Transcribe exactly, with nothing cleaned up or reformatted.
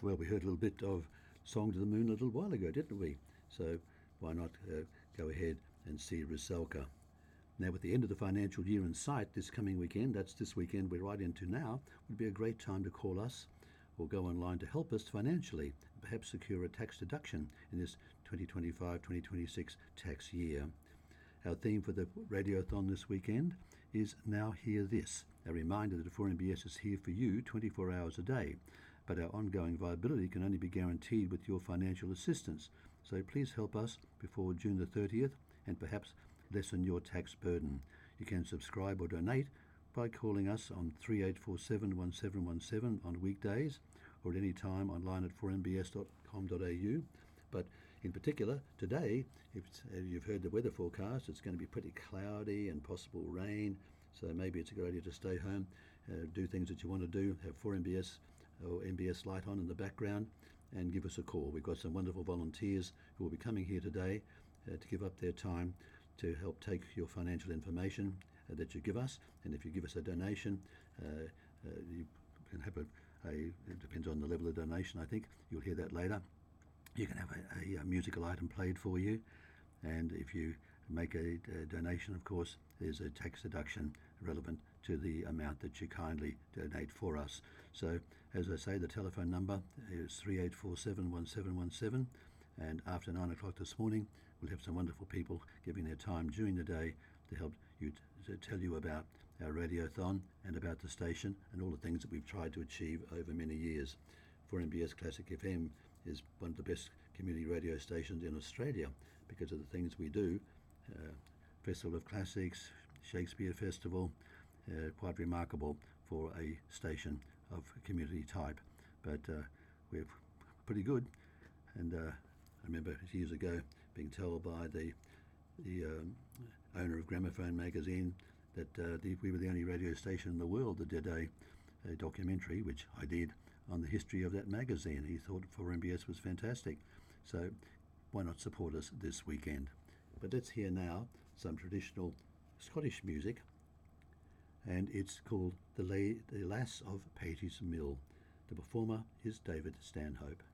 Well, we heard a little bit of Song to the Moon a little while ago, didn't we? So why not uh, go ahead and see Rusalka? Now, with the end of the financial year in sight this coming weekend, that's this weekend we're right into now, would be a great time to call us or go online to help us financially, perhaps secure a tax deduction in this twenty twenty-five twenty twenty-six tax year. Our theme for the Radiothon this weekend is Now Hear This, a reminder that four N B S is here for you twenty-four hours a day, but our ongoing viability can only be guaranteed with your financial assistance. So please help us before June the thirtieth and perhaps lessen your tax burden. You can subscribe or donate by calling us on three eight four seven, one seven one seven on weekdays or at any time online at four n b s dot com dot a u. But in particular, today, if you've heard the weather forecast, it's going to be pretty cloudy and possible rain. So maybe it's a good idea to stay home, uh, do things that you want to do, have four N B S or N B S light on in the background, and give us a call. We've got some wonderful volunteers who will be coming here today uh, to give up their time to help take your financial information uh, that you give us. And if you give us a donation, uh, uh, you can have a, a, it depends on the level of donation, I think. You'll hear that later. You can have a, a, a musical item played for you, and if you make a, a donation, of course, there's a tax deduction relevant to the amount that you kindly donate for us. So, as I say, the telephone number is three eight four seven, one seven one seven, and after nine o'clock this morning, we'll have some wonderful people giving their time during the day to help you t- to tell you about our Radiothon and about the station and all the things that we've tried to achieve over many years. four N B S Classic F M is one of the best community radio stations in Australia because of the things we do. Uh, Festival of Classics, Shakespeare Festival, uh, quite remarkable for a station of community type. But uh, we're pretty good. And uh, I remember years ago being told by the the um, owner of Gramophone magazine that uh, the, we were the only radio station in the world that did a, a documentary, which I did, on the history of that magazine. He thought four N B S was fantastic. So why not support us this weekend? But let's hear now some traditional Scottish music, and it's called The, La- the Lass of Patie's Mill. The performer is David Stanhope.